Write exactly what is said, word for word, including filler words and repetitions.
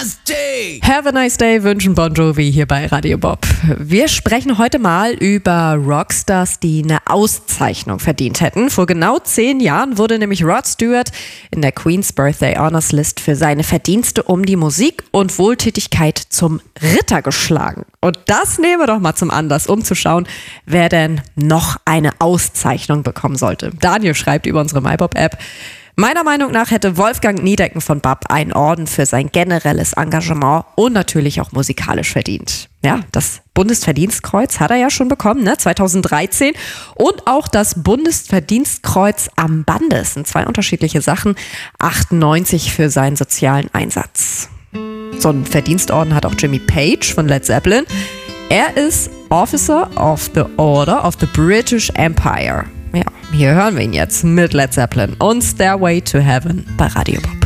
nasty. Have a nice day wünschen Bon Jovi hier bei Radio Bob. Wir sprechen heute mal über Rockstars, die eine Auszeichnung verdient hätten. Vor genau zehn Jahren wurde nämlich Rod Stewart in der Queen's Birthday Honors List für seine Verdienste um die Musik und Wohltätigkeit zum Ritter geschlagen. Und das nehmen wir doch mal zum Anlass, um zu schauen, wer denn noch eine Auszeichnung bekommen sollte. Daniel schreibt über unsere MyBob-App: Meiner Meinung nach hätte Wolfgang Niedecken von B A P einen Orden für sein generelles Engagement und natürlich auch musikalisch verdient. Ja, das Bundesverdienstkreuz hat er ja schon bekommen, ne, zweitausenddreizehn. Und auch das Bundesverdienstkreuz am Bande. Das sind zwei unterschiedliche Sachen. achtundneunzig für seinen sozialen Einsatz. So einen Verdienstorden hat auch Jimmy Page von Led Zeppelin. Er ist Officer of the Order of the British Empire. Ja, hier hören wir ihn jetzt mit Led Zeppelin und Stairway to Heaven bei Radio Bob.